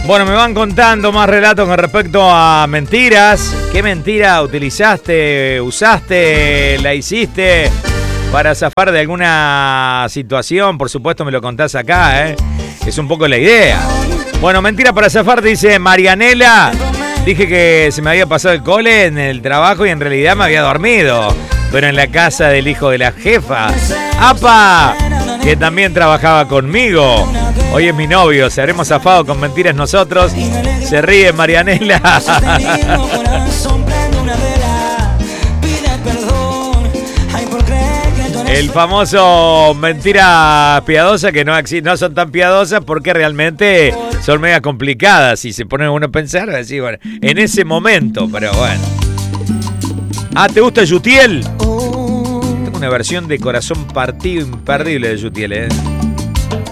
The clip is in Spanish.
Bueno, me van contando más relatos con respecto a mentiras. ¿Qué mentira utilizaste, usaste, la hiciste para zafar de alguna situación? Por supuesto me lo contás acá, ¿eh? Es un poco la idea. Bueno, mentira para zafar, dice Marianela. Dije que se me había pasado el cole en el trabajo y en realidad me había dormido. Pero en la casa del hijo de la jefa. ¡Apa! Que también trabajaba conmigo. Hoy es mi novio, se haremos zafado con mentiras nosotros. Se ríe Marianela. El famoso mentira piadosa que no son tan piadosas porque realmente son mega complicadas y se pone uno a pensar, a decir, bueno, en ese momento, pero bueno. Ah, ¿te gusta Yutiel? Tengo una versión de Corazón Partido imperdible de Yutiel, ¿eh?